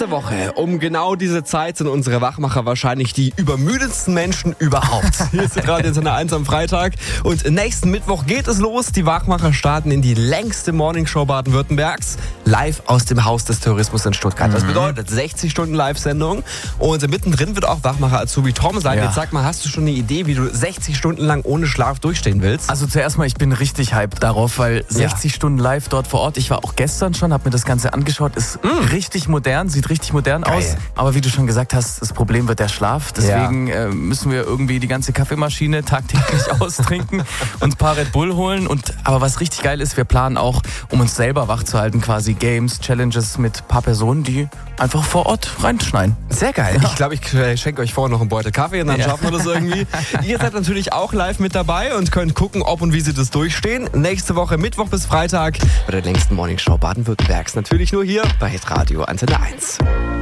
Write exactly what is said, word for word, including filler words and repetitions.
Nächste Woche um genau diese Zeit sind unsere Wachmacher wahrscheinlich die übermüdetsten Menschen überhaupt. Hier ist Radio Antenne eins am Freitag und nächsten Mittwoch geht es los. Die Wachmacher starten in die längste Morningshow Baden-Württembergs live aus dem Haus des Tourismus in Stuttgart. Das bedeutet sechzig Stunden Live-Sendung und mittendrin wird auch Wachmacher Azubi Tom sein. Ja. Jetzt sag mal, hast du schon eine Idee, wie du sechzig Stunden lang ohne Schlaf durchstehen willst? Also zuerst mal, ich bin richtig hyped darauf, weil sechzig Ja. Stunden live dort vor Ort. Ich war auch gestern schon, habe mir das Ganze angeschaut. Ist Mm. richtig modern, sieht richtig modern Geil. aus. Aber wie du schon gesagt hast, das Problem wird der Schlaf. Deswegen Ja. äh, müssen wir irgendwie die ganze Kaffeemaschine tagtäglich austrinken, uns ein paar Red Bull holen. Und aber was richtig geil ist, wir planen auch, um uns selber wach zu halten, quasi Games, Challenges mit ein paar Personen, die einfach vor Ort reinschneiden. Sehr geil. Ich glaube, ich äh, schenke euch vorher noch einen Beutel Kaffee und dann Ja. schaffen wir das irgendwie. Ihr seid natürlich auch live mit dabei und könnt gucken, ob und wie sie das durchstehen. Nächste Woche Mittwoch bis Freitag bei der längsten Morningshow Baden-Württembergs. Natürlich nur hier bei Radio Antenne eins.